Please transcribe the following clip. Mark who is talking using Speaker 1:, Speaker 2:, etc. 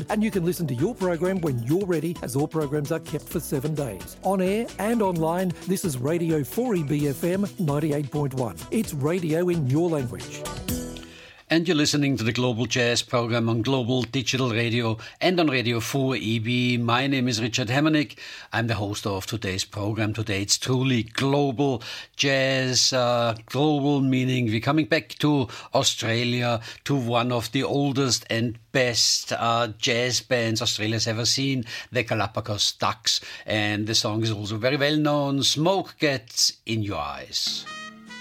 Speaker 1: And you can listen to your program when you're ready, as all programs are kept for 7 days. On air and online, this is Radio 4EB-FM 98.1. It's radio in your language.
Speaker 2: And you're listening to the Global Jazz program on Global Digital Radio and on Radio 4EB. My name is Richard Hemmernick. I'm the host of today's program. Today it's truly global jazz, global meaning we're coming back to Australia, to one of the oldest and best jazz bands Australia's ever seen, the Galapagos Ducks. And the song is also very well known, Smoke Gets in Your Eyes.